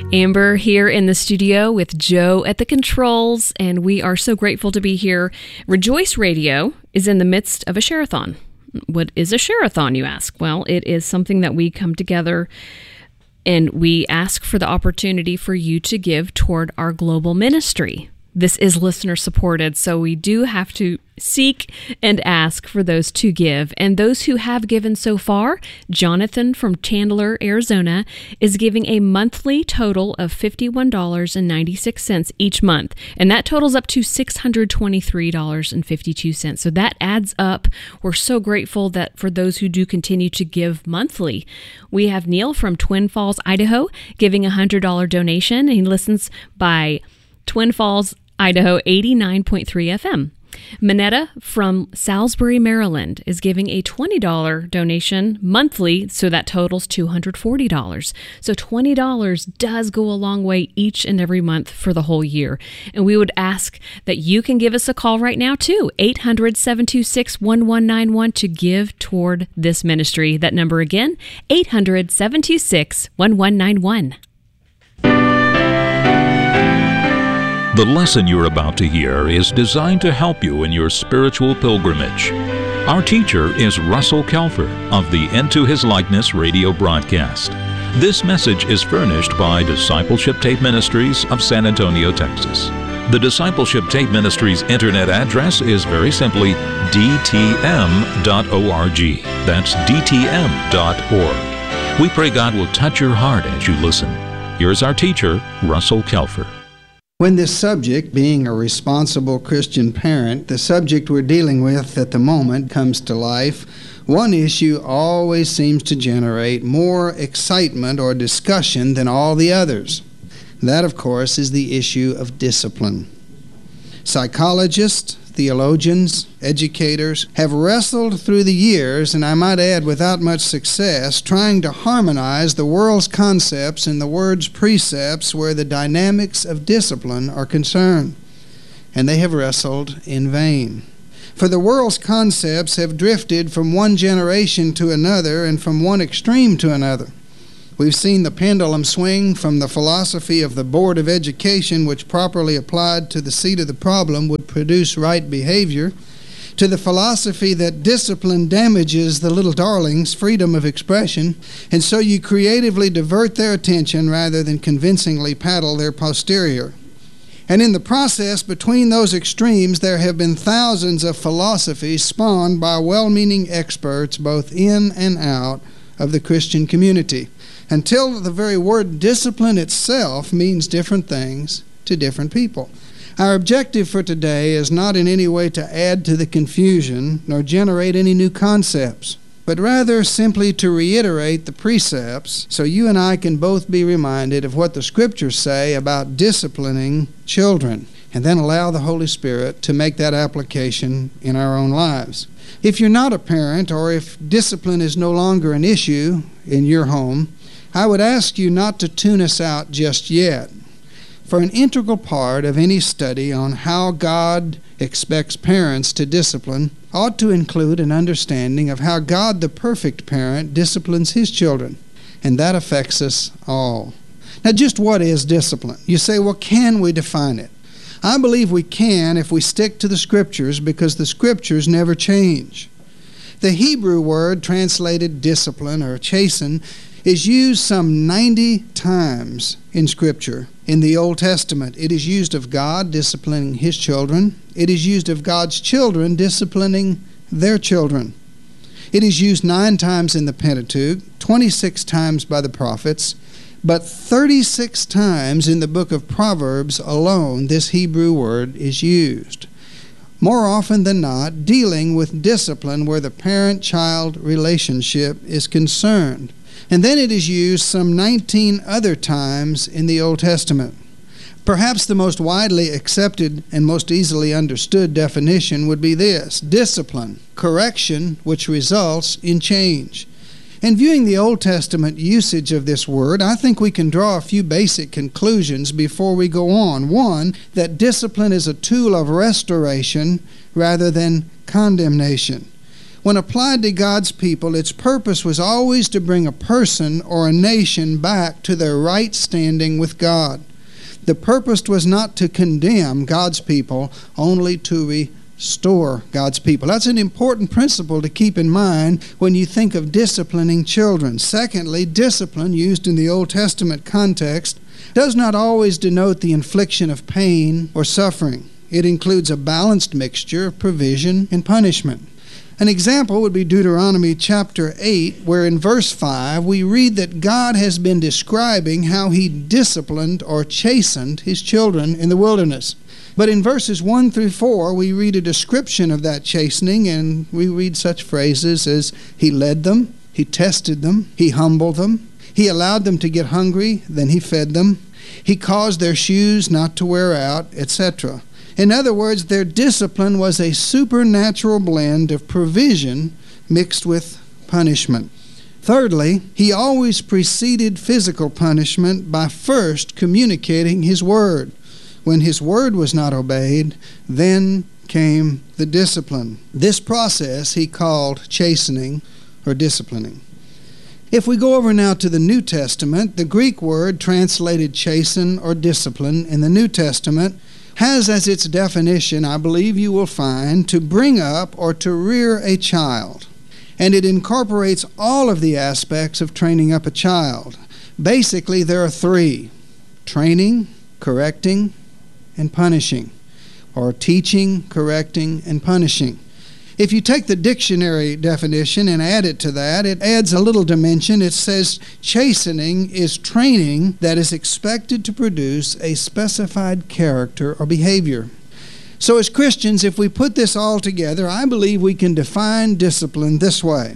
Amber here in the studio with Joe at the controls, and we are so grateful to be here. Rejoice Radio is in the midst of a share-a-thon. What is a share-a-thon, you ask? Well, it is something that we come together and we ask for the opportunity for you to give toward our global ministry. This is listener supported, so we do have to seek and ask for those to give. And those who have given so far, Jonathan from Chandler, Arizona, is giving a monthly total of $51.96 each month. And that totals up to $623.52. So that adds up. We're so grateful that for those who do continue to give monthly. We have Neil from Twin Falls, Idaho, giving a $100 donation. He listens by Twin Falls, Idaho, 89.3 FM. Minetta from Salisbury, Maryland is giving a $20 donation monthly, so that totals $240. So $20 does go a long way each and every month for the whole year. And we would ask that you can give us a call right now too, 800-726-1191 to give toward this ministry. That number again, 800-726-1191. The lesson you're about to hear is designed to help you in your spiritual pilgrimage. Our teacher is Russell Kelfer of the Into His Likeness radio broadcast. This message is furnished by Discipleship Tape Ministries of San Antonio, Texas. The Discipleship Tape Ministries internet address is very simply dtm.org. That's dtm.org. We pray God will touch your heart as you listen. Here's our teacher, Russell Kelfer. When this subject, being a responsible Christian parent, the subject we're dealing with at the moment comes to life, one issue always seems to generate more excitement or discussion than all the others. That, of course, is the issue of discipline. Psychologists, theologians, educators have wrestled through the years, and I might add without much success, trying to harmonize the world's concepts and the Word's precepts where the dynamics of discipline are concerned. And they have wrestled in vain. For the world's concepts have drifted from one generation to another and from one extreme to another. We've seen the pendulum swing from the philosophy of the Board of Education, which properly applied to the seat of the problem would produce right behavior, to the philosophy that discipline damages the little darling's freedom of expression, and so you creatively divert their attention rather than convincingly paddle their posterior. And in the process between those extremes, there have been thousands of philosophies spawned by well-meaning experts both in and out of the Christian community, until the very word discipline itself means different things to different people. Our objective for today is not in any way to add to the confusion nor generate any new concepts, but rather simply to reiterate the precepts so you and I can both be reminded of what the Scriptures say about disciplining children, and then allow the Holy Spirit to make that application in our own lives. If you're not a parent, or if discipline is no longer an issue in your home, I would ask you not to tune us out just yet. For an integral part of any study on how God expects parents to discipline ought to include an understanding of how God, the perfect parent, disciplines His children. And that affects us all. Now, just what is discipline? You say, well, can we define it? I believe we can if we stick to the Scriptures, because the Scriptures never change. The Hebrew word translated discipline or chasten is used some 90 times in Scripture. In the Old Testament, it is used of God disciplining His children. It is used of God's children disciplining their children. It is used 9 times in the Pentateuch, 26 times by the prophets, but 36 times in the book of Proverbs alone this Hebrew word is used. More often than not, dealing with discipline where the parent-child relationship is concerned. And then it is used some 19 other times in the Old Testament. Perhaps the most widely accepted and most easily understood definition would be this: discipline, correction which results in change. In viewing the Old Testament usage of this word, I think we can draw a few basic conclusions before we go on. One, that discipline is a tool of restoration rather than condemnation. When applied to God's people, its purpose was always to bring a person or a nation back to their right standing with God. The purpose was not to condemn God's people, only to restore God's people. That's an important principle to keep in mind when you think of disciplining children. Secondly, discipline used in the Old Testament context does not always denote the infliction of pain or suffering. It includes a balanced mixture of provision and punishment. An example would be Deuteronomy chapter 8, where in verse 5 we read that God has been describing how He disciplined or chastened His children in the wilderness. But in verses 1 through 4 we read a description of that chastening, and we read such phrases as He led them, He tested them, He humbled them, He allowed them to get hungry, then He fed them, He caused their shoes not to wear out, etc. In other words, their discipline was a supernatural blend of provision mixed with punishment. Thirdly, He always preceded physical punishment by first communicating His Word. When His Word was not obeyed, then came the discipline. This process He called chastening or disciplining. If we go over now to the New Testament, the Greek word translated chasten or discipline in the New Testament has as its definition, I believe you will find, to bring up or to rear a child. And it incorporates all of the aspects of training up a child. Basically, there are three: training, correcting, and punishing, or teaching, correcting, and punishing. If you take the dictionary definition and add it to that, it adds a little dimension. It says chastening is training that is expected to produce a specified character or behavior. So as Christians, if we put this all together, I believe we can define discipline this way: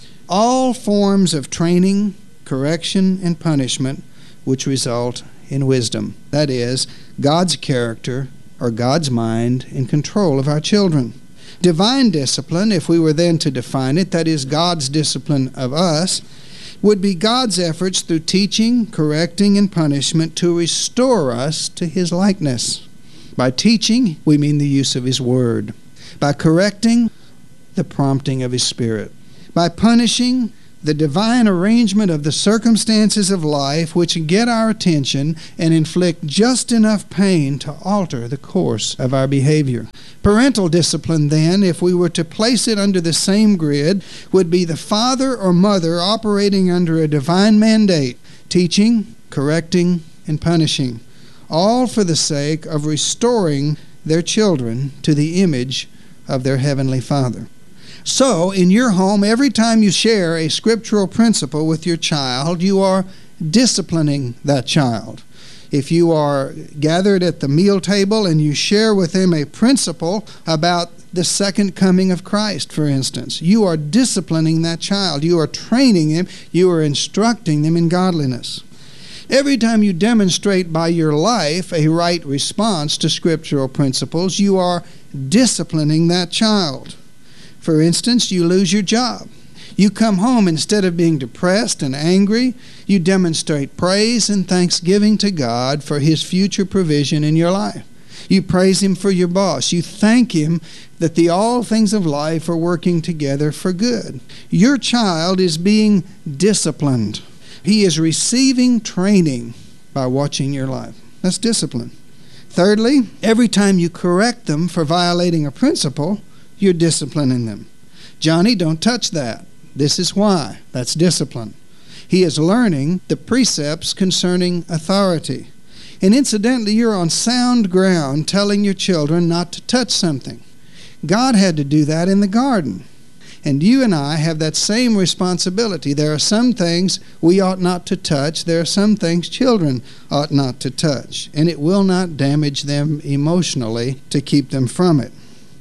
all forms of training, correction, and punishment which result in wisdom. That is, God's character or God's mind in control of our children. Divine discipline, if we were then to define it, that is God's discipline of us, would be God's efforts through teaching, correcting, and punishment to restore us to His likeness. By teaching, we mean the use of His Word. By correcting, the prompting of His Spirit. By punishing, the divine arrangement of the circumstances of life which get our attention and inflict just enough pain to alter the course of our behavior. Parental discipline, then, if we were to place it under the same grid, would be the father or mother operating under a divine mandate, teaching, correcting, and punishing, all for the sake of restoring their children to the image of their Heavenly Father. So, in your home, every time you share a scriptural principle with your child, you are disciplining that child. If you are gathered at the meal table and you share with them a principle about the second coming of Christ, for instance, you are disciplining that child. You are training him. You are instructing them in godliness. Every time you demonstrate by your life a right response to scriptural principles, you are disciplining that child. For instance, you lose your job. You come home, instead of being depressed and angry, you demonstrate praise and thanksgiving to God for His future provision in your life. You praise Him for your boss. You thank Him that all things of life are working together for good. Your child is being disciplined. He is receiving training by watching your life. That's discipline. Thirdly, every time you correct them for violating a principle, you're disciplining them. Johnny, don't touch that. This is why. That's discipline. He is learning the precepts concerning authority. And incidentally, you're on sound ground telling your children not to touch something. God had to do that in the garden. And you and I have that same responsibility. There are some things we ought not to touch. There are some things children ought not to touch. And it will not damage them emotionally to keep them from it.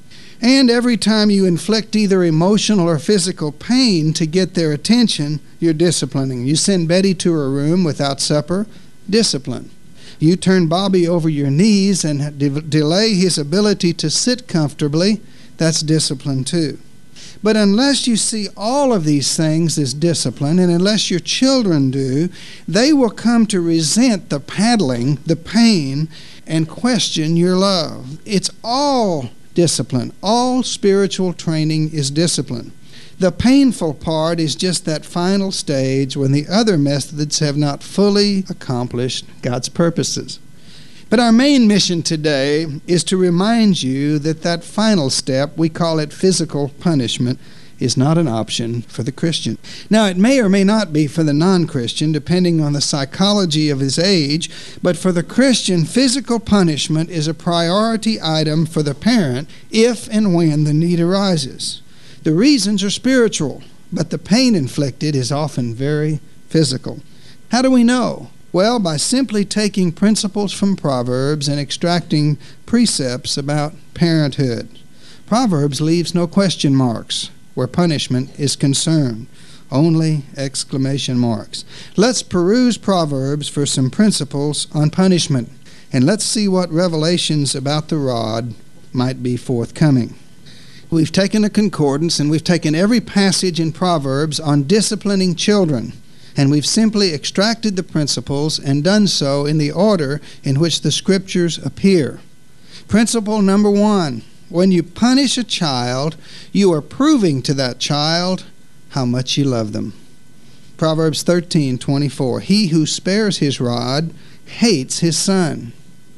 And every time you inflict either emotional or physical pain to get their attention, you're disciplining. You send Betty to her room without supper, discipline. You turn Bobby over your knees and delay his ability to sit comfortably, that's discipline too. But unless you see all of these things as discipline, and unless your children do, they will come to resent the paddling, the pain, and question your love. It's all discipline. All spiritual training is discipline. The painful part is just that final stage when the other methods have not fully accomplished God's purposes. But our main mission today is to remind you that that final step, we call it physical punishment, is not an option for the Christian. Now, it may or may not be for the non-Christian, depending on the psychology of his age, but for the Christian, physical punishment is a priority item for the parent if and when the need arises. The reasons are spiritual, but the pain inflicted is often very physical. How do we know? Well, by simply taking principles from Proverbs and extracting precepts about parenthood. Proverbs leaves no question marks where punishment is concerned, only exclamation marks. Let's peruse Proverbs for some principles on punishment, and let's see what revelations about the rod might be forthcoming. We've taken a concordance and we've taken every passage in Proverbs on disciplining children, and we've simply extracted the principles and done so in the order in which the Scriptures appear. Principle number 1, when you punish a child, you are proving to that child how much you love them. Proverbs 13:24, he who spares his rod hates his son.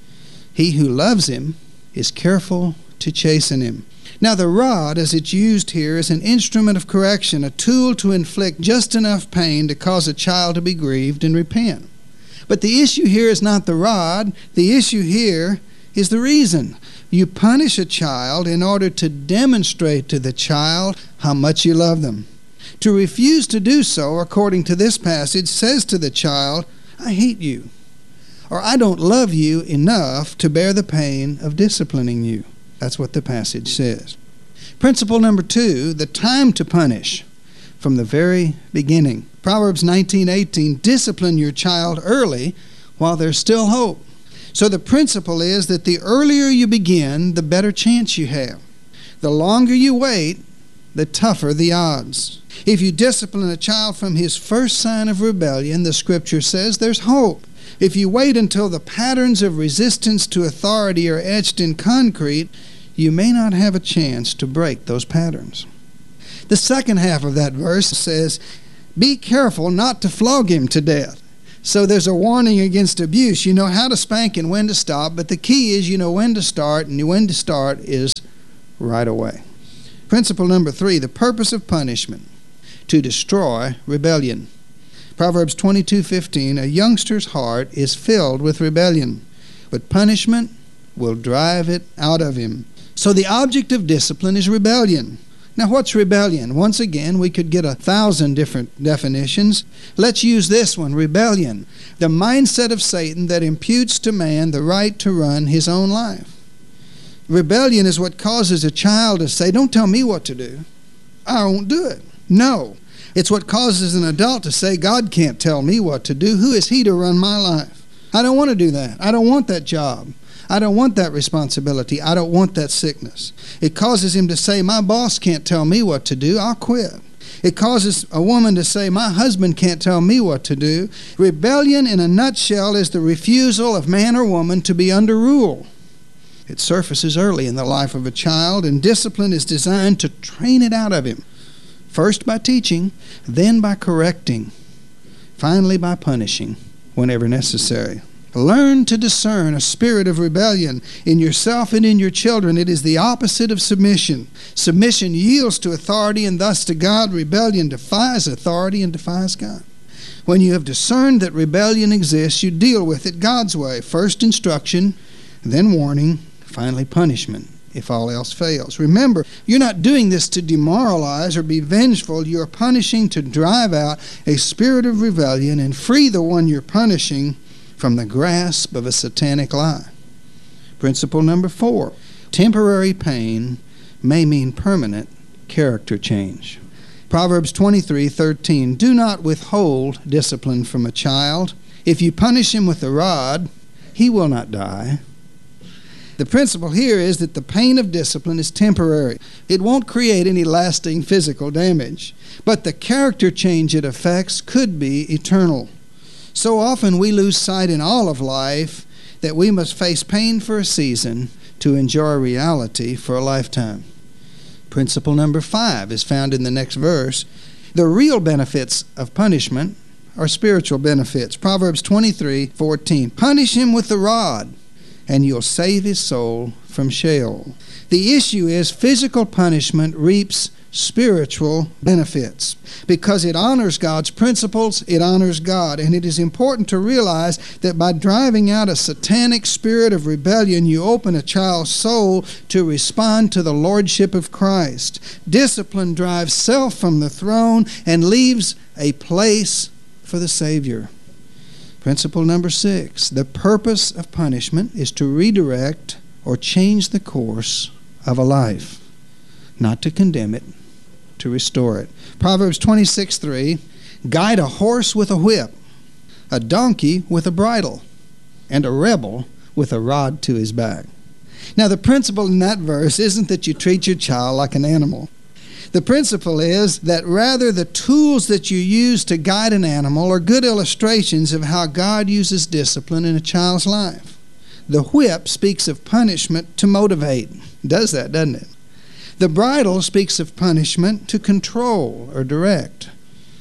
He who loves him is careful to chasten him. Now, the rod, as it's used here, is an instrument of correction, a tool to inflict just enough pain to cause a child to be grieved and repent. But the issue here is not the rod. The issue here is the reason. You punish a child in order to demonstrate to the child how much you love them. To refuse to do so, according to this passage, says to the child, I hate you, or I don't love you enough to bear the pain of disciplining you. That's what the passage says. Principle number 2, the time to punish from the very beginning. Proverbs 19:18, discipline your child early while there's still hope. So the principle is that the earlier you begin, the better chance you have. The longer you wait, the tougher the odds. If you discipline a child from his first sign of rebellion, the Scripture says there's hope. If you wait until the patterns of resistance to authority are etched in concrete, you may not have a chance to break those patterns. The second half of that verse says, be careful not to flog him to death. So there's a warning against abuse. You know how to spank and when to stop, but the key is you know when to start, and when to start is right away. Principle number 3, the purpose of punishment, to destroy rebellion. Proverbs 22:15, a youngster's heart is filled with rebellion, but punishment will drive it out of him. So the object of discipline is rebellion. Now, what's rebellion? Once again, we could get 1,000 different definitions. Let's use this one, rebellion, the mindset of Satan that imputes to man the right to run his own life. Rebellion is what causes a child to say, don't tell me what to do. I won't do it. No. It's what causes an adult to say, God can't tell me what to do. Who is he to run my life? I don't want to do that. I don't want that job. I don't want that responsibility. I don't want that sickness. It causes him to say, my boss can't tell me what to do. I'll quit. It causes a woman to say, my husband can't tell me what to do. Rebellion, in a nutshell, is the refusal of man or woman to be under rule. It surfaces early in the life of a child, and discipline is designed to train it out of him. First by teaching, then by correcting, finally by punishing whenever necessary. Learn to discern a spirit of rebellion in yourself and in your children. It is the opposite of submission. Submission yields to authority and thus to God. Rebellion defies authority and defies God. When you have discerned that rebellion exists, you deal with it God's way. First instruction, then warning, finally punishment if all else fails. Remember, you're not doing this to demoralize or be vengeful. You're punishing to drive out a spirit of rebellion and free the one you're punishing from the grasp of a satanic lie. Principle number 4, temporary pain may mean permanent character change. Proverbs 23:13, do not withhold discipline from a child. If you punish him with a rod, he will not die. The principle here is that the pain of discipline is temporary. It won't create any lasting physical damage, but the character change it affects could be eternal. So often we lose sight in all of life that we must face pain for a season to enjoy reality for a lifetime. Principle number 5 is found in the next verse. The real benefits of punishment are spiritual benefits. Proverbs 23:14. Punish him with the rod, and you'll save his soul from Sheol. The issue is physical punishment reaps spiritual benefits. Because it honors God's principles, it honors God. And it is important to realize that by driving out a satanic spirit of rebellion, you open a child's soul to respond to the lordship of Christ. Discipline drives self from the throne and leaves a place for the Savior. Principle number 6. The purpose of punishment is to redirect or change the course of a life, not to condemn it, to restore it. Proverbs 26:3, guide a horse with a whip, a donkey with a bridle, and a rebel with a rod to his back. Now, the principle in that verse isn't that you treat your child like an animal. The principle is that rather the tools that you use to guide an animal are good illustrations of how God uses discipline in a child's life. The whip speaks of punishment to motivate. It does that, doesn't it? The bridle speaks of punishment to control or direct.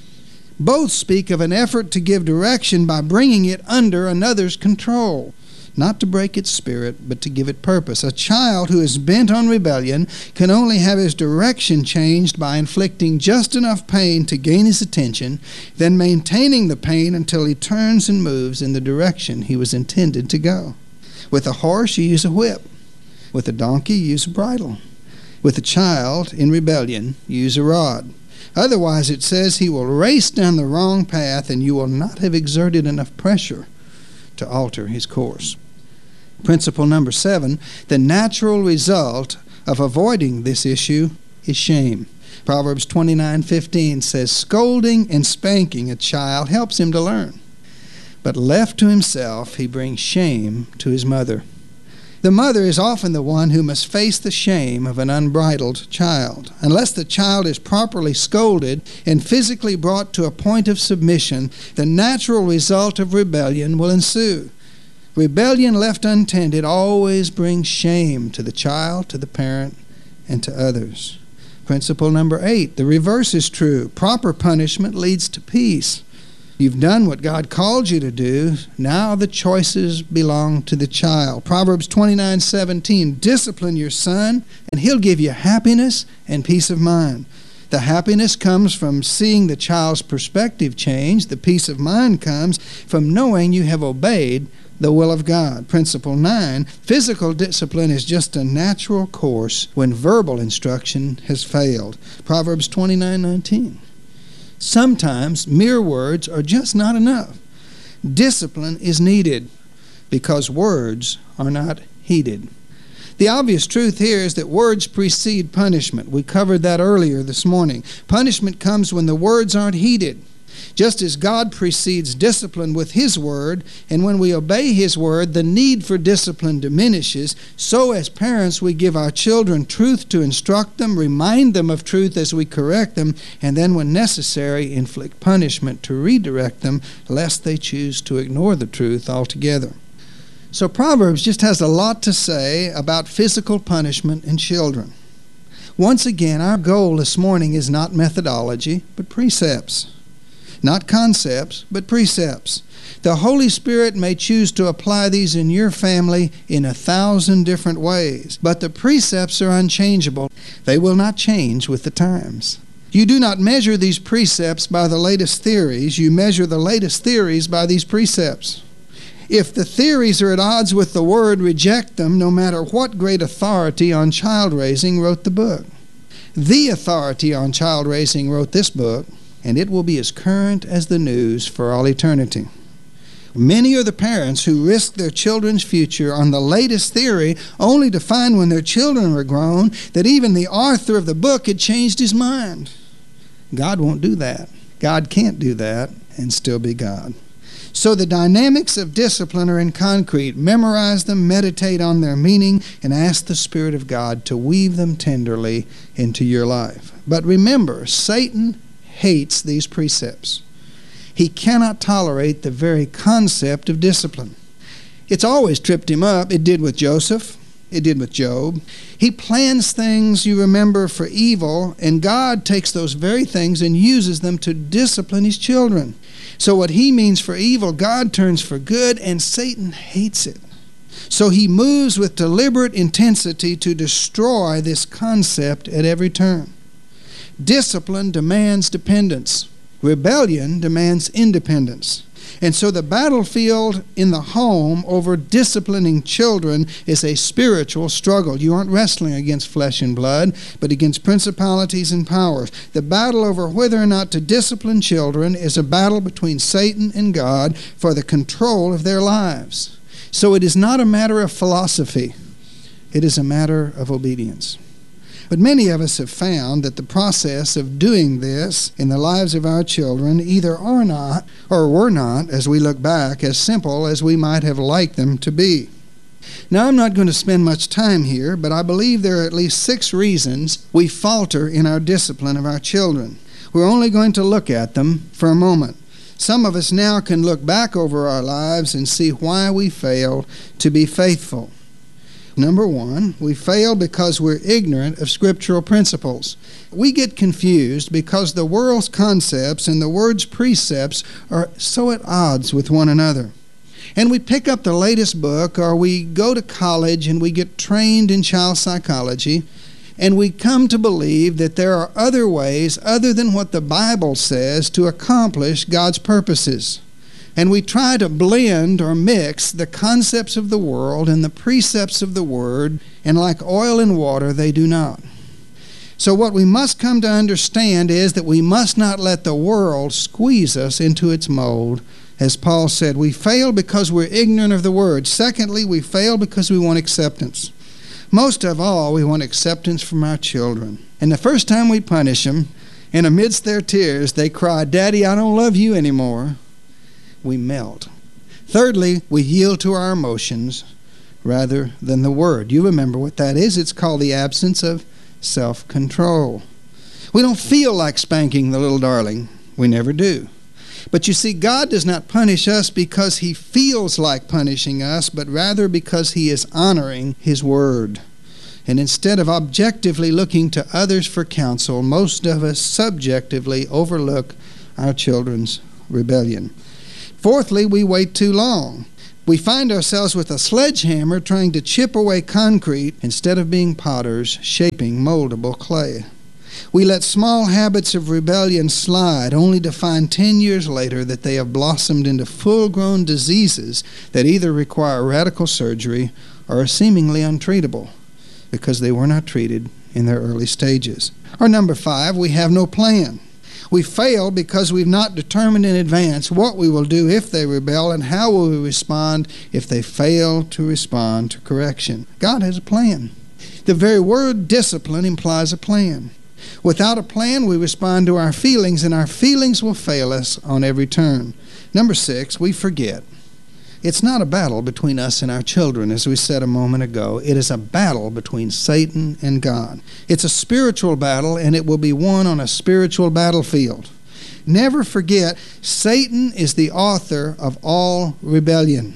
Both speak of an effort to give direction by bringing it under another's control, not to break its spirit, but to give it purpose. A child who is bent on rebellion can only have his direction changed by inflicting just enough pain to gain his attention, then maintaining the pain until he turns and moves in the direction he was intended to go. With a horse, you use a whip. With a donkey, you use a bridle. With a child in rebellion, you use a rod. Otherwise, it says he will race down the wrong path and you will not have exerted enough pressure to alter his course. Principle number 7, the natural result of avoiding this issue is shame. Proverbs 29:15 says, scolding and spanking a child helps him to learn, but left to himself, he brings shame to his mother. The mother is often the one who must face the shame of an unbridled child. Unless the child is properly scolded and physically brought to a point of submission, the natural result of rebellion will ensue. Rebellion left untended always brings shame to the child, to the parent, and to others. Principle number 8, the reverse is true. Proper punishment leads to peace. You've done what God called you to do. Now the choices belong to the child. Proverbs 29:17, discipline your son, and he'll give you happiness and peace of mind. The happiness comes from seeing the child's perspective change. The peace of mind comes from knowing you have obeyed the will of God. Principle 9, physical discipline is just a natural course when verbal instruction has failed. Proverbs 29:19. Sometimes mere words are just not enough. Discipline is needed because words are not heeded. The obvious truth here is that words precede punishment. We covered that earlier this morning. Punishment comes when the words aren't heeded. Just as God precedes discipline with His Word, and when we obey His Word, the need for discipline diminishes, so as parents we give our children truth to instruct them, remind them of truth as we correct them, and then when necessary, inflict punishment to redirect them, lest they choose to ignore the truth altogether. So Proverbs just has a lot to say about physical punishment in children. Once again, our goal this morning is not methodology, but precepts. Not concepts, but precepts. The Holy Spirit may choose to apply these in your family in 1,000 different ways, but the precepts are unchangeable. They will not change with the times. You do not measure these precepts by the latest theories. You measure the latest theories by these precepts. If the theories are at odds with the Word, reject them, no matter what great authority on child raising wrote the book. The authority on child raising wrote this book, and it will be as current as the news for all eternity. Many are the parents who risk their children's future on the latest theory, only to find when their children were grown that even the author of the book had changed his mind. God won't do that. God can't do that and still be God. So the dynamics of discipline are in concrete. Memorize them, meditate on their meaning, and ask the Spirit of God to weave them tenderly into your life. But remember, Satan hates these precepts. He cannot tolerate the very concept of discipline. It's always tripped him up. It did with Joseph. It did with Job. He plans things, you remember, for evil, and God takes those very things and uses them to discipline his children. So what he means for evil, God turns for good, and Satan hates it. So he moves with deliberate intensity to destroy this concept at every turn. Discipline demands dependence. Rebellion demands independence. And so the battlefield in the home over disciplining children is a spiritual struggle. You aren't wrestling against flesh and blood, but against principalities and powers. The battle over whether or not to discipline children is a battle between Satan and God for the control of their lives. So it is not a matter of philosophy. It is a matter of obedience. But many of us have found that the process of doing this in the lives of our children either are not or were not, as we look back, as simple as we might have liked them to be. Now, I'm not going to spend much time here, but I believe there are at least 6 reasons we falter in our discipline of our children. We're only going to look at them for a moment. Some of us now can look back over our lives and see why we failed to be faithful. Number 1, we fail because we're ignorant of scriptural principles. We get confused because the world's concepts and the Word's precepts are so at odds with one another. And we pick up the latest book, or we go to college and we get trained in child psychology, and we come to believe that there are other ways other than what the Bible says to accomplish God's purposes. And we try to blend or mix the concepts of the world and the precepts of the Word, and like oil and water, they do not. So what we must come to understand is that we must not let the world squeeze us into its mold. As Paul said, we fail because we're ignorant of the Word. Secondly, we fail because we want acceptance. Most of all, we want acceptance from our children. And the first time we punish them, and amidst their tears, they cry, "Daddy, I don't love you anymore," we melt. Thirdly, we yield to our emotions rather than the Word. You remember what that is. It's called the absence of self-control. We don't feel like spanking the little darling. We never do. But you see, God does not punish us because He feels like punishing us, but rather because He is honoring His Word. And instead of objectively looking to others for counsel, most of us subjectively overlook our children's rebellion. Fourthly, we wait too long. We find ourselves with a sledgehammer trying to chip away concrete instead of being potters shaping moldable clay. We let small habits of rebellion slide only to find 10 years later that they have blossomed into full-grown diseases that either require radical surgery or are seemingly untreatable because they were not treated in their early stages. Or number 5, we have no plan. We fail because we've not determined in advance what we will do if they rebel and how will we respond if they fail to respond to correction. God has a plan. The very word discipline implies a plan. Without a plan, we respond to our feelings, and our feelings will fail us on every turn. Number 6, we forget. It's not a battle between us and our children, as we said a moment ago. It is a battle between Satan and God. It's a spiritual battle, and it will be won on a spiritual battlefield. Never forget, Satan is the author of all rebellion.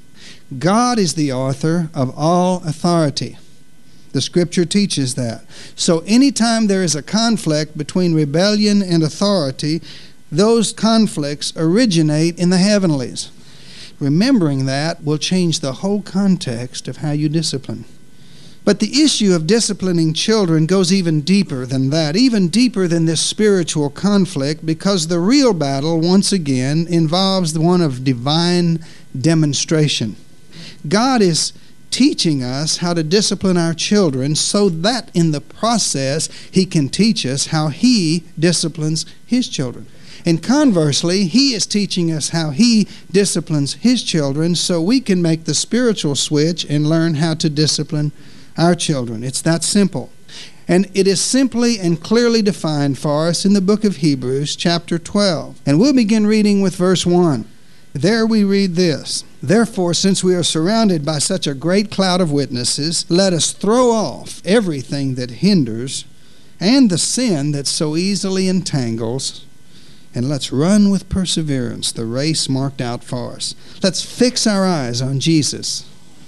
God is the author of all authority. The Scripture teaches that. So anytime there is a conflict between rebellion and authority, those conflicts originate in the heavenlies. Remembering that will change the whole context of how you discipline. But the issue of disciplining children goes even deeper than that, even deeper than this spiritual conflict, because the real battle, once again, involves the one of divine demonstration. God is teaching us how to discipline our children so that in the process He can teach us how He disciplines His children. And conversely, He is teaching us how He disciplines His children so we can make the spiritual switch and learn how to discipline our children. It's that simple. And it is simply and clearly defined for us in the book of Hebrews, chapter 12. And we'll begin reading with verse 1. There we read this: "Therefore, since we are surrounded by such a great cloud of witnesses, let us throw off everything that hinders and the sin that so easily entangles, and let's run with perseverance the race marked out for us." Let's fix our eyes on Jesus.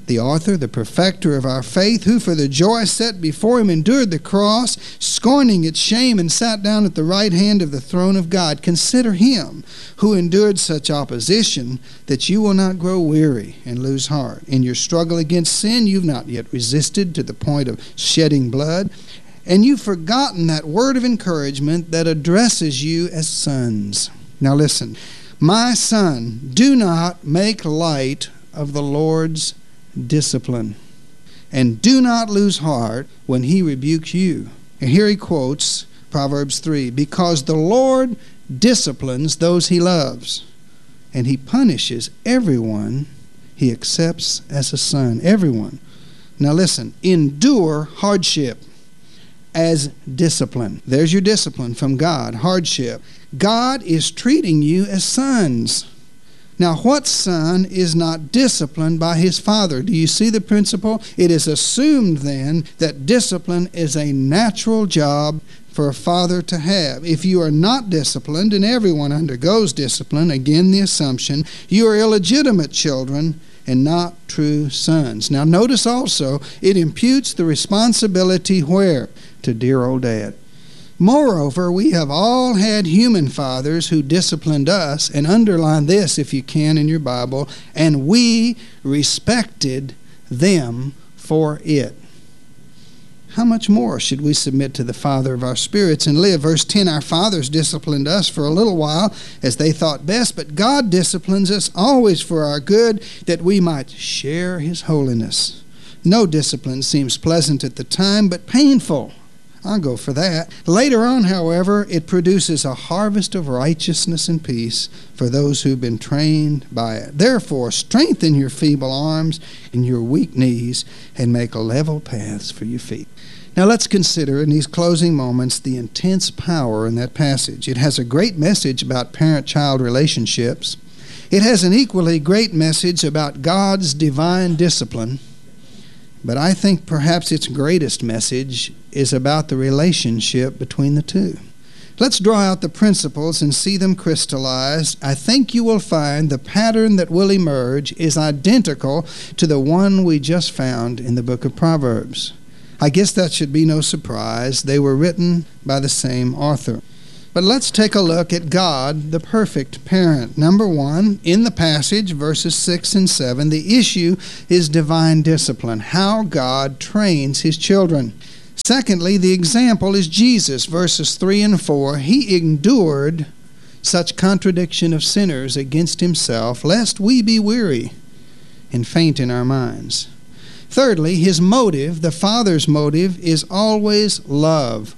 the author, the perfecter of our faith, who for the joy set before him endured the cross, scorning its shame, and sat down at the right hand of the throne of God. Consider him who endured such opposition, that you will not grow weary and lose heart. In your struggle against sin, you've not yet resisted to the point of shedding blood, and you've forgotten that word of encouragement that addresses you as sons. Now listen, my son, do not make light of the Lord's discipline, and do not lose heart when he rebukes you. And here he quotes Proverbs 3, because the Lord disciplines those he loves, and he punishes everyone he accepts as a son. Everyone. Now listen, endure hardship as discipline. There's your discipline from God, hardship. God is treating you as sons. Now, what son is not disciplined by his father? Do you see the principle? It is assumed then that discipline is a natural job for a father to have. If you are not disciplined, and everyone undergoes discipline, again the assumption, you are illegitimate children and not true sons. Now, notice also, it imputes the responsibility where? To dear old dad. Moreover, we have all had human fathers who disciplined us, and underline this if you can in your Bible, and we respected them for it. How much more should we submit to the Father of our spirits and live? Verse 10, our fathers disciplined us for a little while as they thought best, but God disciplines us always for our good, that we might share his holiness. No discipline seems pleasant at the time, but painful. I'll go for that. Later on, however, it produces a harvest of righteousness and peace for those who've been trained by it. Therefore, strengthen your feeble arms and your weak knees, and make level paths for your feet. Now let's consider in these closing moments the intense power in that passage. It has a great message about parent-child relationships. It has an equally great message about God's divine discipline. But I think perhaps its greatest message is about the relationship between the two. Let's draw out the principles and see them crystallized. I think you will find the pattern that will emerge is identical to the one we just found in the book of Proverbs. I guess that should be no surprise. They were written by the same author. But let's take a look at God, the perfect parent. Number one, in the passage, verses 6 and 7, the issue is divine discipline, how God trains his children. Secondly, the example is Jesus, verses 3 and 4. He endured such contradiction of sinners against himself, lest we be weary and faint in our minds. Thirdly, his motive, the Father's motive, is always love.